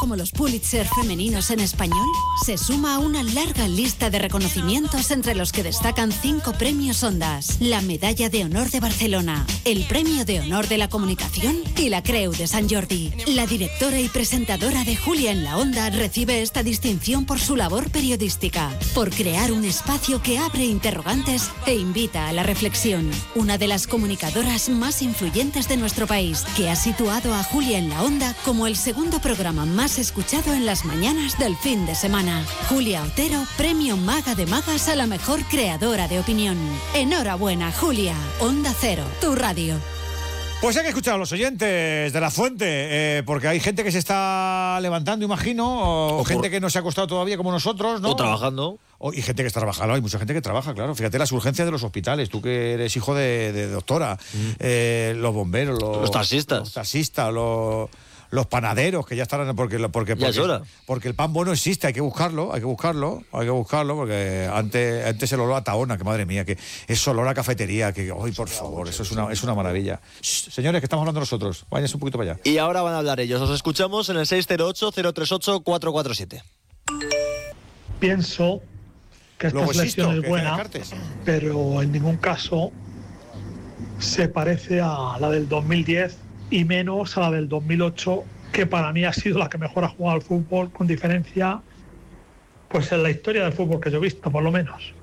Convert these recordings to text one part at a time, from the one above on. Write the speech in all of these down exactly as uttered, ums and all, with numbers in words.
como los Pulitzer femeninos en español, se suma a una larga lista de reconocimientos entre los que destacan cinco premios Ondas, la Medalla de Honor de Barcelona, el Premio de Honor de la Comunicación y la Creu de Sant Jordi. La directora y presentadora de Julia en la Onda recibe esta distinción por su labor periodística, por crear un espacio que abre interrogantes e invita a la reflexión. Una de las comunicadoras más influyentes de nuestro país, que ha situado a Julia en la Onda como el segundo programa más escuchado en las mañanas del fin de semana. Julia Otero, premio Maga de Magas a la mejor creadora de opinión. Enhorabuena, Julia. Onda Cero, tu radio. Pues hay que escuchar a los oyentes de La Fuente, eh, porque hay gente que se está levantando, imagino, o, o gente por... que no se ha acostado todavía como nosotros, ¿no? O trabajando. O, y gente que está trabajando, hay mucha gente que trabaja, claro. Fíjate las urgencias de los hospitales, tú que eres hijo de, de doctora, mm. eh, los bomberos, los, los taxistas. Los taxistas, los... Los panaderos, que ya estarán, porque, porque, porque, porque el pan bueno existe, hay que buscarlo, hay que buscarlo, hay que buscarlo, porque antes, antes el olor a Tahona, que madre mía, que es olor a cafetería, que, ay, por favor, eso es una, es una maravilla. Shh, señores, que estamos hablando nosotros, váyanse un poquito para allá. Y ahora van a hablar ellos, os escuchamos en el seis cero ocho, cero tres ocho, cuatro cuatro siete. Pienso que esta Luego selección existo, es buena, pero en ningún caso se parece a la del dos mil diez, y menos a la del dos mil ocho, que para mí ha sido la que mejor ha jugado al fútbol, con diferencia, pues en la historia del fútbol que yo he visto, por lo menos.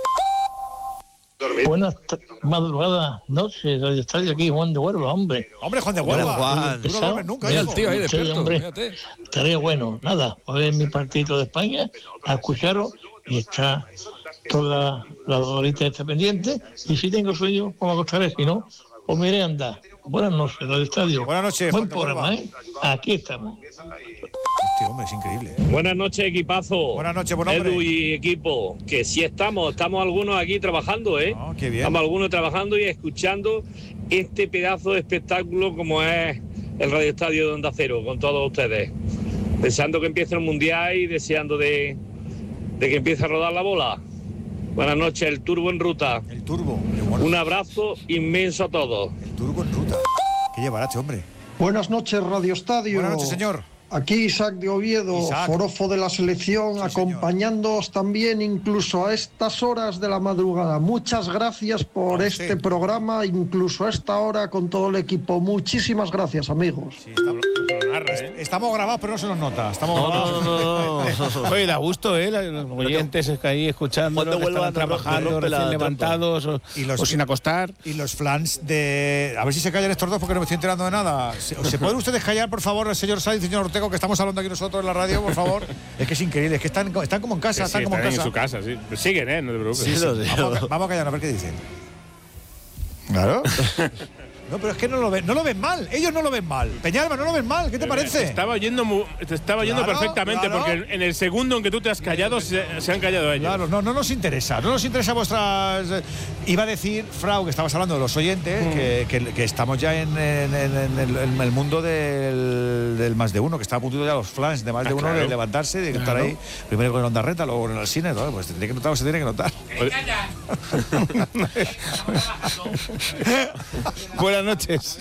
Buenas madrugadas, noches, Radio Estadio aquí, Juan de Huelva, hombre. Hombre, Juan de Huelva, Juan. Tú no duermes nunca, mira el tío ahí despierto, hombre. Fíjate. Estaría bueno, nada, a ver mi partido de España, a escucharos, y está toda la horita está pendiente, y si tengo sueño, pues me acostaré, si no, pues me iré a andar. Buenas noches, Radio Estadio. Buenas noches. Buen programa, ¿eh? Aquí estamos. Hostia, hombre, es increíble. Buenas noches, equipazo. Buenas noches, buen hombre. Edu y equipo. Que sí estamos, estamos algunos aquí trabajando, ¿eh? Oh, qué bien. Estamos algunos trabajando y escuchando este pedazo de espectáculo como es el Radio Estadio de Onda Cero, con todos ustedes. Deseando que empiece el Mundial y deseando de, de que empiece a rodar la bola. Buenas noches, el Turbo en ruta. El Turbo. Bueno. Un abrazo inmenso a todos. El Turbo en ruta. Qué llevará este hombre. Buenas noches, Radio Estadio. Buenas noches, señor. Aquí Isaac de Oviedo, Isaac. forofo de la selección, sí, acompañándoos también incluso a estas horas de la madrugada. Muchas gracias por ah, este sí. programa, incluso a esta hora con todo el equipo. Muchísimas gracias, amigos. Sí, estamos, ¿eh? estamos grabados, pero no se nos nota. Estamos no, grabados. No, no, no. Oye, da gusto, ¿eh? Los oyentes que ahí escuchando, que están trabajando, recién levantados o, y los, o sin acostar. Y los flans de... A ver si se callan estos dos porque no me estoy enterando de nada. ¿Se, ¿se pueden ustedes callar, por favor, el señor Sáenz y el señor Ortega, que estamos hablando aquí nosotros en la radio, por favor? Es que es increíble, es que están, están como en casa, sí, están sí, como están en casa. en su casa, sí. Pues siguen, ¿eh? No te preocupes. Sí, sí. Vamos, a, vamos a callar a ver qué dicen. Claro. No, pero es que no lo ven, no lo ven mal. Ellos no lo ven mal. Peñalba, no lo ven mal. ¿Qué te parece? Te estaba oyendo, te estaba oyendo claro, perfectamente, claro. Porque en el segundo en que tú te has callado, se, se han callado ellos. Claro, no, no nos interesa. No nos interesa vuestras... Iba a decir, Frau, que estabas hablando de los oyentes, mm. que, que, que estamos ya en, en, en, en, el, en el mundo del, del más de uno, que está a punto ya los flans de más ah, de uno, claro. de levantarse, de claro. estar ahí, primero con el Onda Reta, luego en el cine, ¿no? Pues tendría que notar o se tiene que notar. Buenas noches.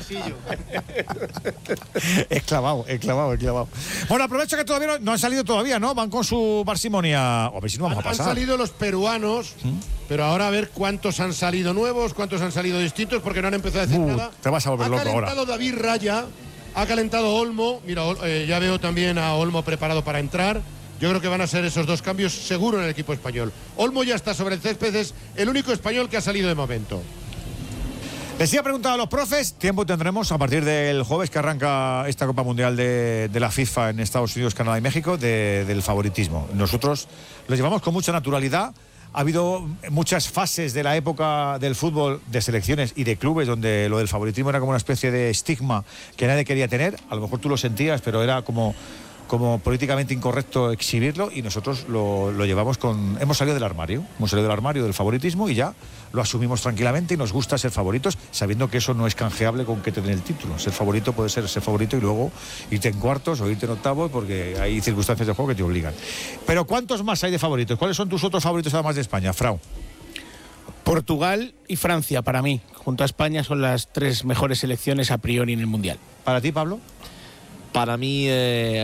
Es clavado, es clavado, es clavado. Bueno, aprovecho que todavía no, no han salido todavía, ¿no? Van con su parsimonia. A ver si no vamos han, a pasar. Han salido los peruanos, ¿Mm? pero ahora a ver cuántos han salido nuevos, cuántos han salido distintos, porque no han empezado a decir uh, nada. Te vas a volver ha loco ahora. Ha calentado David Raya, ha calentado Olmo. Mira, eh, ya veo también a Olmo preparado para entrar. Yo creo que van a ser esos dos cambios seguro en el equipo español. Olmo ya está sobre el césped, es el único español que ha salido de momento. Les iba a preguntar a los profes, tiempo tendremos a partir del jueves que arranca esta Copa Mundial de, de la FIFA en Estados Unidos, Canadá y México, de, del favoritismo. Nosotros lo llevamos con mucha naturalidad. Ha habido muchas fases de la época del fútbol, de selecciones y de clubes, donde lo del favoritismo era como una especie de estigma que nadie quería tener. A lo mejor tú lo sentías, pero era como... como políticamente incorrecto exhibirlo, y nosotros lo, lo llevamos con... Hemos salido del armario, hemos salido del armario del favoritismo y ya lo asumimos tranquilamente y nos gusta ser favoritos, sabiendo que eso no es canjeable con que te den el título. Ser favorito puede ser ser favorito y luego irte en cuartos o irte en octavos, porque hay circunstancias de juego que te obligan. Pero ¿cuántos más hay de favoritos? ¿Cuáles son tus otros favoritos además de España, Frau? Portugal y Francia, para mí, junto a España, son las tres mejores selecciones a priori en el Mundial. ¿Para ti, Pablo? Para mí... Eh...